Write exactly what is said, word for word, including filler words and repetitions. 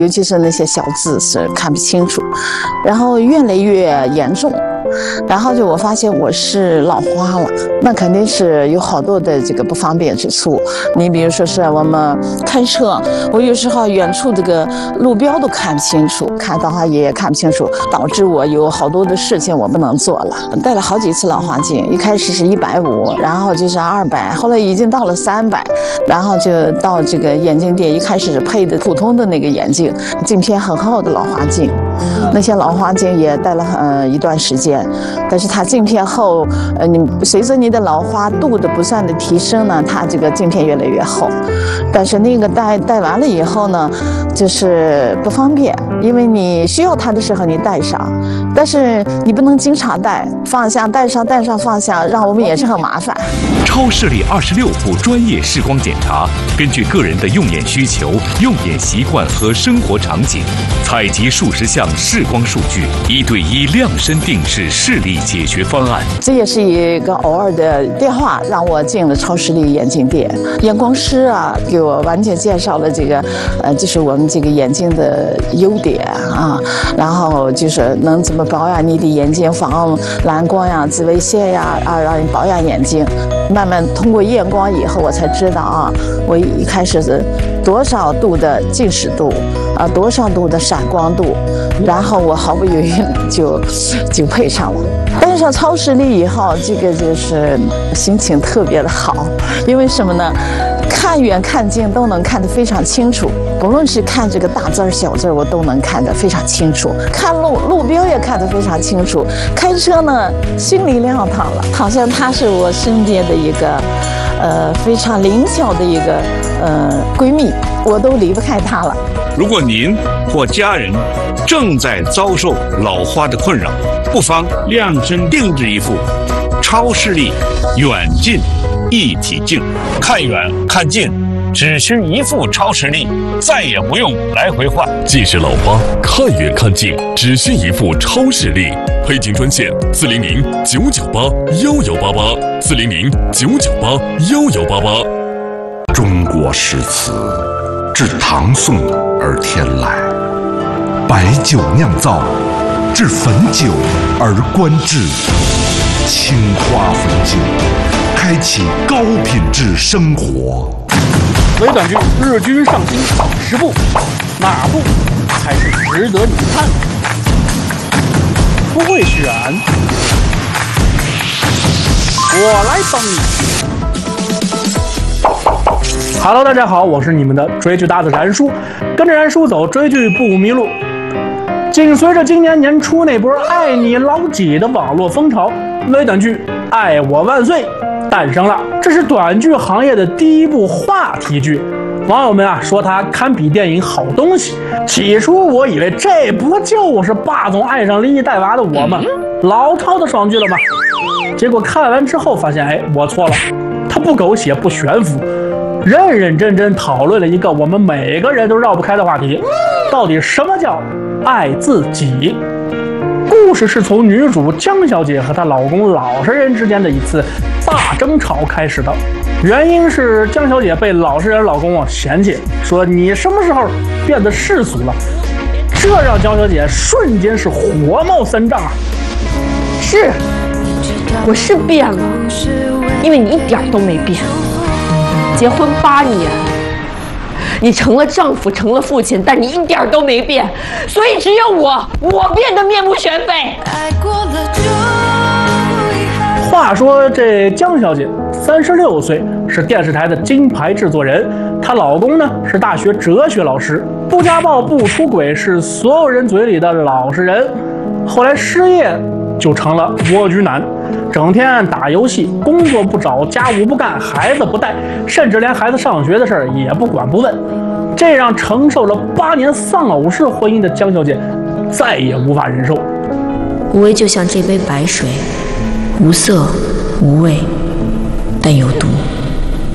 尤其是那些小字是看不清楚，然后越来越严重。然后就我发现我是老花了，那肯定是有好多的这个不方便之处。你比如说是我们开车，我有时候远处这个路标都看不清楚，看到它也看不清楚，导致我有好多的事情我不能做了。戴了好几次老花镜，一开始是一百五，然后就是二百，后来已经到了三百，然后就到这个眼镜店，一开始是配的普通的那个眼镜，镜片很厚的老花镜，那些老花镜也戴了呃一段时间。但是它镜片厚，呃，你随着你的老花度的不断的提升呢，它这个镜片越来越厚。但是那个戴戴完了以后呢，就是不方便，因为你需要它的时候你戴上，但是你不能经常戴，放下戴上戴上放下，让我们也是很麻烦。 超视力二十六步专业视光检查，根据个人的用眼需求、用眼习惯和生活场景，采集数十项视光数据，一对一量身定制视力解决方案。 这也是一个偶尔的电话，让我进了超视力眼镜店。验光师啊，给我完全介绍了这个，呃，就是我们这个眼镜的优点啊，然后就是能怎么保养你的眼睛，防蓝光呀、紫外线呀，啊，让你保养眼睛。慢慢通过验光以后，我才知道啊，我一开始是多少度的近视度，啊，多少度的闪光度，然后我毫不犹豫就就配上了。戴上超视力以后，这个就是心情特别的好，因为什么呢？看远看近都能看得非常清楚，不论是看这个大字儿小字儿，我都能看得非常清楚。看路路标也看得非常清楚。开车呢，心里亮堂了，好像她是我身边的一个，呃，非常灵巧的一个呃闺蜜，我都离不开她了。 如果您或家人正在遭受老花的困扰，不妨量身定制一副超视力远近一体镜，看远看近只需一副超视力，再也不用来回换。 近视老花看远看近只需一副超视力，配镜专线四零零九九八幺幺八八四零零九九八幺幺八八。 中国诗词自唐宋而天来，白酒酿造，至汾酒而观之。青花汾酒，开启高品质生活。 微短剧日均上新十部，哪部才是值得你看的？不会选，我来帮你。Hello， 大家好，我是你们的追剧搭子燃叔，跟着燃叔走，追剧不迷路。紧随着今年年初那波爱你老几的网络风潮，微短剧《爱我万岁》诞生了。这是短剧行业的第一部话题剧，网友们啊说它堪比电影好东西。起初我以为这不就是霸总爱上离异带娃的我吗？老套的爽剧了吗？结果看完之后发现，哎，我错了，它不狗血不悬浮，认认真真讨论了一个我们每个人都绕不开的话题，到底什么叫爱自己？故事是从女主江小姐和她老公老实人之间的一次大争吵开始的。原因是江小姐被老实人老公啊嫌弃，说你什么时候变得世俗了？这让江小姐瞬间是火冒三丈啊！ 是，我是变了，因为你一点都没变。结婚八年，你成了丈夫，成了父亲，但你一点都没变，所以只有我，我变得面目全非。 话说这江小姐三十六岁，是电视台的金牌制作人，她老公呢是大学哲学老师，不家暴不出轨，是所有人嘴里的老实人。后来失业就成了蜗居男，整天打游戏，工作不找，家务不干，孩子不带，甚至连孩子上学的事儿也不管不问。这让承受了八年丧偶式婚姻的江小姐再也无法忍受。 无为就像这杯白水，无色无味，但有毒。